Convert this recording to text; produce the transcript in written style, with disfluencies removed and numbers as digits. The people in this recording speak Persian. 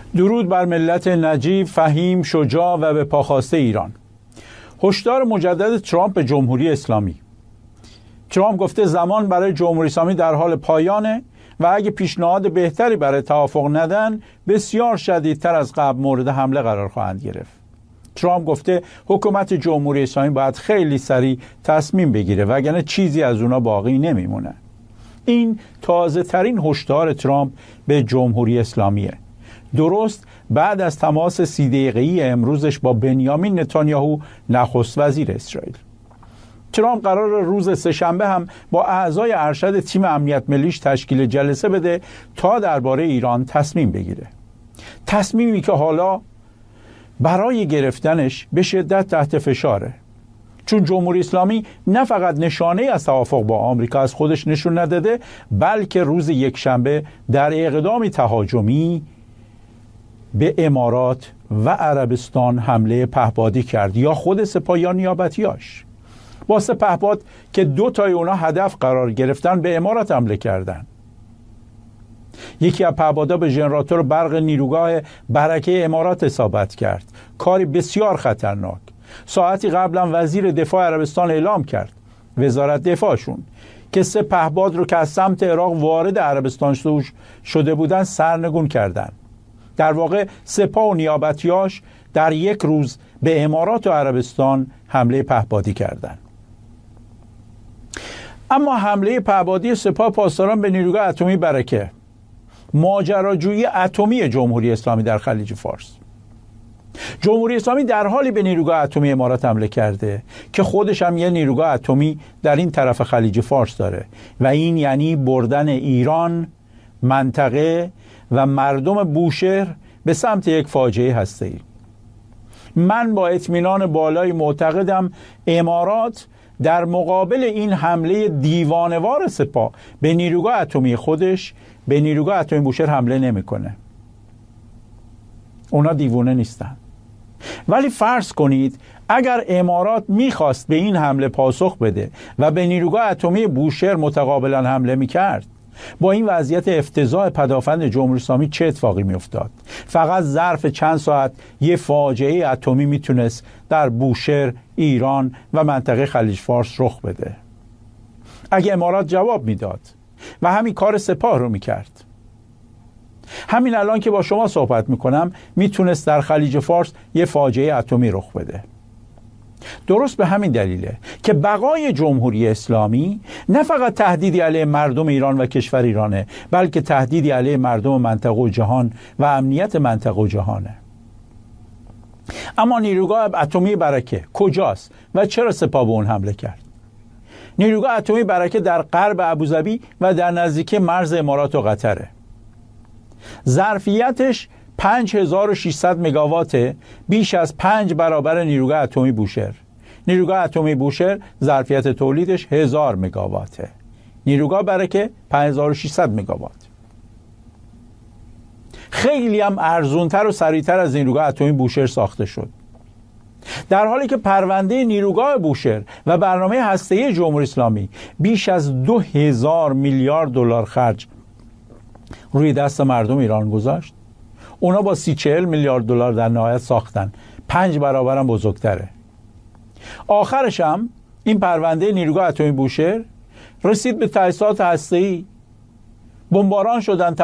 درود بر ملت نجیب، فهیم، شجاع و به پاخواسته ایران. هشدار مجدد ترامپ به جمهوری اسلامی. ترامپ گفته زمان برای جمهوری اسلامی در حال پایانه و اگه پیشنهاد بهتری برای توافق ندن بسیار شدیدتر از قبل مورد حمله قرار خواهند گرفت. ترامپ گفته حکومت جمهوری اسلامی باید خیلی سریع تصمیم بگیره وگرنه چیزی از اونا باقی نمیمونه. این تازه ترین هشدار ترامپ به جمهوری اسلامیه. درست بعد از تماس 30 دقیقه‌ای امروزش با بنیامین نتانیاهو نخست وزیر اسرائیل. ترامپ قرار روز سه‌شنبه هم با اعضای ارشد تیم امنیت ملیش تشکیل جلسه بده تا درباره ایران تصمیم بگیره. تصمیمی که حالا برای گرفتنش به شدت تحت فشاره، چون جمهوری اسلامی نه فقط نشانه از توافق با آمریکا از خودش نشون نداده، بلکه روز یکشنبه در اقدامی تهاجمی به امارات و عربستان حمله پهپادی کرد، یا خود سپاه یا نیابتیاش. با پهپاد که 2 تای اونا هدف قرار گرفتن به امارات حمله کردن. یکی از پهپادها به ژنراتور برق نیروگاه برکه امارات اصابت کرد، کاری بسیار خطرناک. ساعتی قبلا وزیر دفاع عربستان اعلام کرد، وزارت دفاعشون، که 3 پهپاد رو که از سمت عراق وارد عربستان شده بودن سرنگون کردن. در واقع سپاه و نیابتیاش در یک روز به امارات و عربستان حمله پهپادی کردند. اما حمله پهپادی سپاه پاسداران به نیروگاه اتمی برکه، ماجراجویی اتمی جمهوری اسلامی در خلیج فارس. جمهوری اسلامی در حالی به نیروگاه اتمی امارات حمله کرده که خودش هم یه نیروگاه اتمی در این طرف خلیج فارس داره و این یعنی بردن ایران، منطقه و مردم بوشهر به سمت یک فاجعه هسته‌ای. من با اطمینان بالای معتقدم امارات در مقابل این حمله دیوانه‌وار سپاه به نیروگاه اتمی خودش به نیروگاه اتمی بوشهر حمله نمی‌کنه. اونا دیوانه نیستن. ولی فرض کنید اگر امارات می‌خواست به این حمله پاسخ بده و به نیروگاه اتمی بوشهر متقابلا حمله می‌کرد، با این وضعیت افتضاح پدافند جمهوری اسلامی چه اتفاقی میافتاد؟ فقط ظرف چند ساعت یه فاجعه اتمی میتونست در بوشهر، ایران و منطقه خلیج فارس رخ بده. اگه امارات جواب میداد و همین کار سپاه رو میکرد، همین الان که با شما صحبت میکنم میتونست در خلیج فارس یه فاجعه اتمی رخ بده. درست به همین دلیله که بقای جمهوری اسلامی نه فقط تهدیدی علیه مردم ایران و کشور ایرانه، بلکه تهدیدی علیه مردم منطقه و جهان و امنیت منطقه و جهانه. اما نیروگاه اتمی برکه کجاست و چرا سپاه به اون حمله کرد؟ نیروگاه اتمی برکه در غرب ابوظبی و در نزدیکی مرز امارات و قطره. ظرفیتش 5600 مگاوات، بیش از 5 برابر نیروگاه اتمی بوشهر. نیروگاه اتمی بوشهر ظرفیت تولیدش 1000 مگاواته. نیروگاه برکه 5600 مگاوات. خیلی هم ارزونتر و سریعتر از نیروگاه اتمی بوشهر ساخته شد. در حالی که پرونده نیروگاه بوشهر و برنامه هسته‌ای جمهوری اسلامی بیش از 2000 میلیارد دلار خرج روی دست مردم ایران گذاشت، اونا با 30-40 میلیارد دلار در نهایت ساختن. 5 برابر هم بزرگتره. آخرش هم این پرونده نیروگاه اتمی بوشهر رسید به تأسیسات هسته‌ای. بمباران شدن